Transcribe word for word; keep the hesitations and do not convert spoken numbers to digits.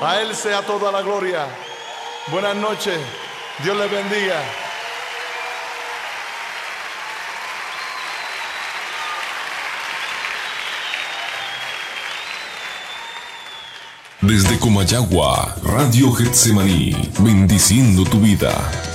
A Él sea toda la gloria. Buenas noches. Dios les bendiga. Desde Comayagua, Radio Getsemaní, bendiciendo tu vida.